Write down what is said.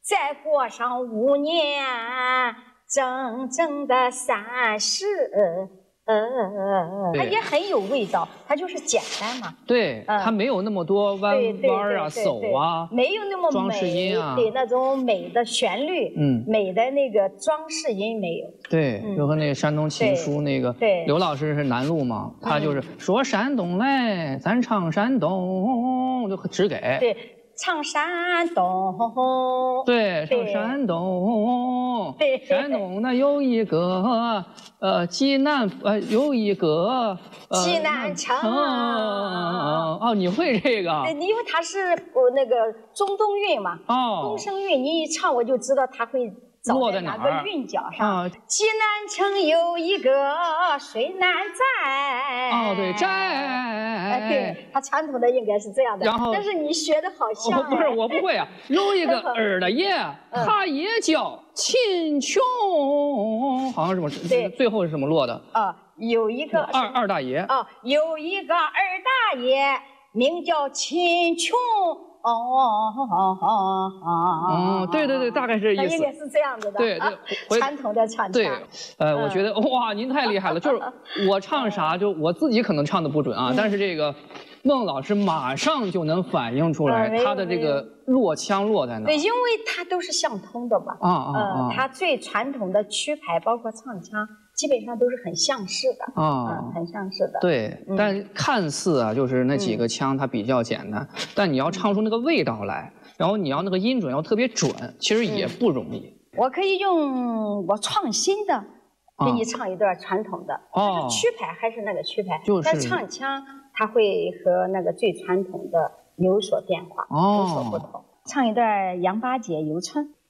再过上5年，整整的30。它也很有味道，它就是简单嘛。 对，它没有那么多弯啊、手啊， 没有那么装饰音啊， 对那种美的旋律，美的那个装饰音没有。 对，就和那个山东情书那个刘老师是南路嘛，他就是说山东来，咱唱山东，就只给。 对。唱山东， 对，唱山东， 对， 山东那有一个济南有一个济南城。 哦，你会这个？ 对，因为它是那个中东韵嘛，东升韵，你一唱我就知道它会落在哪个韵脚上。济南城有一个水南寨。 哦，对，寨。 对，它传统的应该是这样的。然后，但是你学的好像。 不是，我不会啊。有一个二大爷，他也叫秦琼，好像什么？对，最后是什么落的？ 有一个二大爷。 有一个二大爷，名叫秦琼。 对对对，大概是意思。 应该是这样子的。 对对，传统的唱腔。 对，我觉得哇，您太厉害了。就是我唱啥，就我自己可能唱的不准啊，但是这个孟老师马上就能反映出来他的这个落腔落在哪。 对，因为它都是相通的嘛。它最传统的曲牌，包括唱腔，基本上都是很相似的。很相似的。 对，但看似啊，就是那几个腔它比较简单，但你要唱出那个味道来，然后你要那个音准要特别准，其实也不容易。 我可以用我创新的给你唱一段传统的，但是曲牌还是那个曲牌，但唱腔它会和那个最传统的有所变化，有所不同。唱一段杨八姐游春。